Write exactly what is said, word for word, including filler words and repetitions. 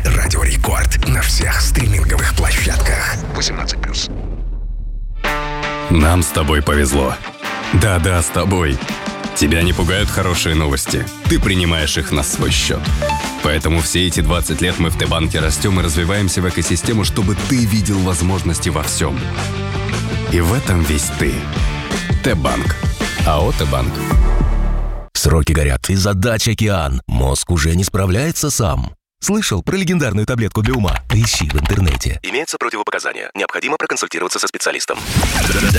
Радио Рекорд на всех стриминговых площадках. восемнадцать плюс. Нам с тобой повезло. Да-да, с тобой. Тебя не пугают хорошие новости. Ты принимаешь их на свой счет. Поэтому все эти двадцать лет мы в Т-банке растем и развиваемся в экосистему, чтобы ты видел возможности во всем. И в этом весь ты. Т-банк. АО Т-банк. Сроки горят, и задач океан. Мозг уже не справляется сам. Слышал про легендарную таблетку для ума? Поищи в интернете. Имеются противопоказания. Необходимо проконсультироваться со специалистом.